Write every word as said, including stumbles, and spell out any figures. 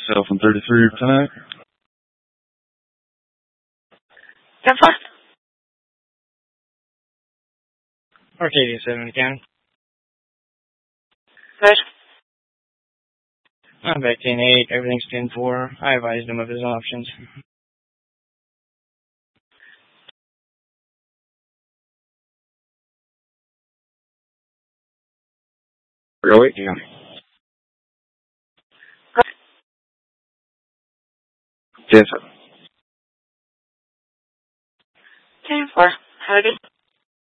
Cell from thirty-three tonight. ten four. Arcadia seven County. Good. I'm back ten eight. Everything's ten four. I advised him of his options. Go eight County. ten seven. ten four. Howdy.